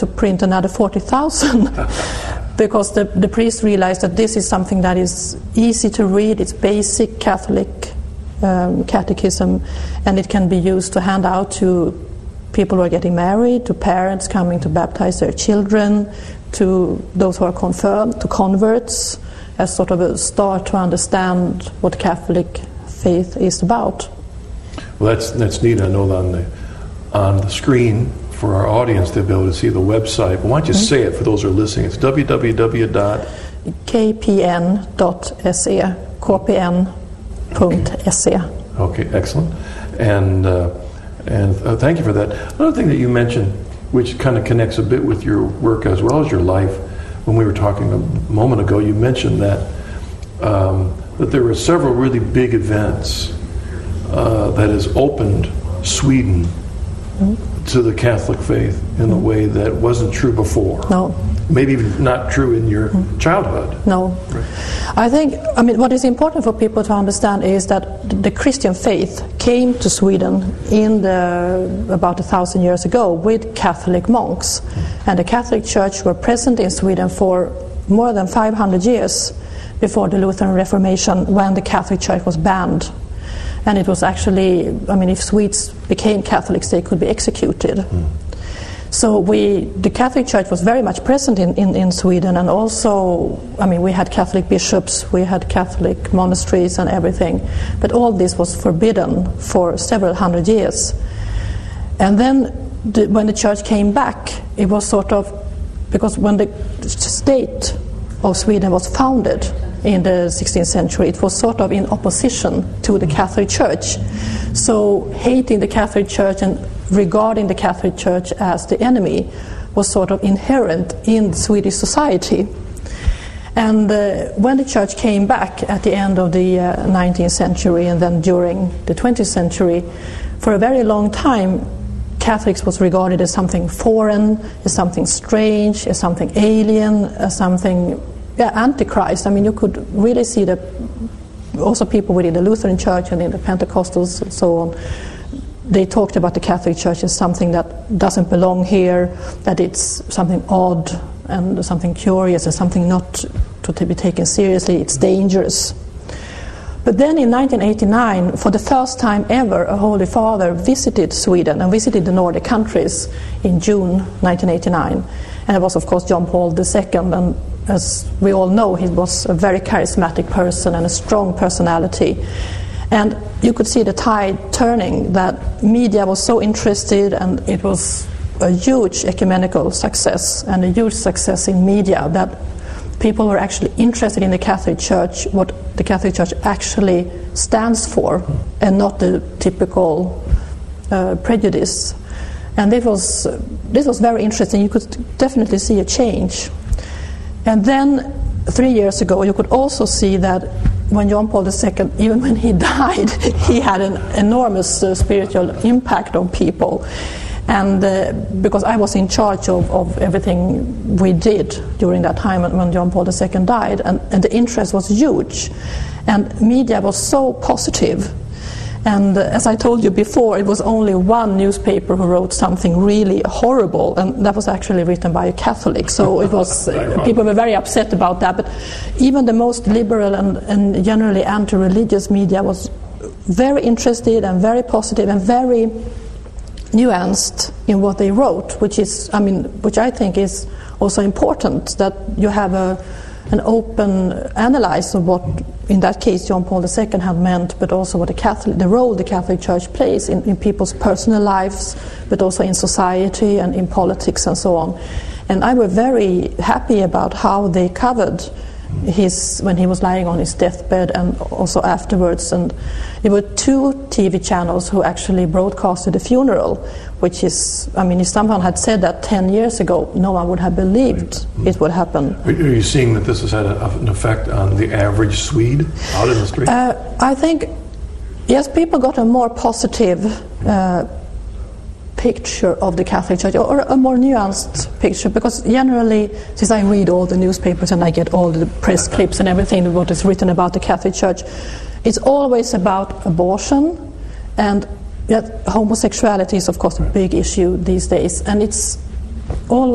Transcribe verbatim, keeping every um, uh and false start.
to print another forty thousand because the, the priest realized that this is something that is easy to read, it's basic Catholic um, catechism, and it can be used to hand out to people who are getting married, to parents coming to baptize their children, to those who are confirmed, to converts, as sort of a start to understand what Catholic faith is about. Well, that's that's neat. I know on the on the screen for our audience they'll be able to see the website. But why don't you mm-hmm. say it for those who are listening? It's w w w dot k p n dot s e k p n dot s e. Okay, excellent. And uh, and uh, thank you for that. Another thing that you mentioned, which kind of connects a bit with your work as well as your life, when we were talking a moment ago, you mentioned that um, that there were several really big events uh, that has opened Sweden mm-hmm. to the Catholic faith in a way that wasn't true before. No. Maybe even not true in your mm-hmm. childhood. No. Right. I think, I mean, what is important for people to understand is that the Christian faith came to Sweden in the, about a thousand years ago with Catholic monks. Mm-hmm. And the Catholic Church were present in Sweden for more than five hundred years before the Lutheran Reformation, when the Catholic Church was banned. And it was actually, I mean, if Swedes became Catholics, they could be executed. Mm. So we, the Catholic Church was very much present in, in, in Sweden, and also, I mean, we had Catholic bishops, we had Catholic monasteries and everything, but all this was forbidden for several hundred years. And then the, when the Church came back, it was sort of, because when the state of Sweden was founded in the sixteenth century, it was sort of in opposition to the Catholic Church. So hating the Catholic Church and regarding the Catholic Church as the enemy was sort of inherent in Swedish society. And uh, when the Church came back at the end of the uh, nineteenth century and then during the twentieth century, for a very long time Catholics was regarded as something foreign, as something strange, as something alien, as something yeah, antichrist. I mean, you could really see that also people within the Lutheran Church and in the Pentecostals and so on, they talked about the Catholic Church as something that doesn't belong here, that it's something odd and something curious and something not to be taken seriously, it's dangerous. But then in nineteen eighty-nine, for the first time ever, a Holy Father visited Sweden and visited the Nordic countries in June nineteen eighty-nine. And it was, of course, John Paul the Second, and as we all know, he was a very charismatic person and a strong personality. And you could see the tide turning, that media was so interested, and it was a huge ecumenical success and a huge success in media, that people were actually interested in the Catholic Church, what the Catholic Church actually stands for, and not the typical uh, prejudice. And this was, uh, this was very interesting. You could definitely see a change. And then three years ago, you could also see that when John Paul the Second, even when he died, he had an enormous uh, spiritual impact on people. And uh, because I was in charge of, of everything we did during that time when John Paul the Second died, and, and the interest was huge. And media was so positive. And uh, as I told you before, it was only one newspaper who wrote something really horrible, and that was actually written by a Catholic. So it was uh, people were very upset about that. But even the most liberal and, and generally anti-religious media was very interested and very positive and very nuanced in what they wrote, which is, I mean, which I think is also important, that you have a an open analysis of what, in that case, John Paul the Second had meant, but also what the Catholic, the role the Catholic Church plays in, in people's personal lives, but also in society and in politics and so on. And I was very happy about how they covered his, when he was lying on his deathbed and also afterwards. And there were two T V channels who actually broadcasted the funeral, which is, I mean, if someone had said that ten years ago, no one would have believed it would happen. Are you seeing that this has had a, an effect on the average Swede out in the street? Uh, I think, yes, people got a more positive uh, picture of the Catholic Church, or a more nuanced picture, because generally, since I read all the newspapers and I get all the press clips and everything what is written about the Catholic Church, it's always about abortion, and yet homosexuality is of course a big issue these days, and it's all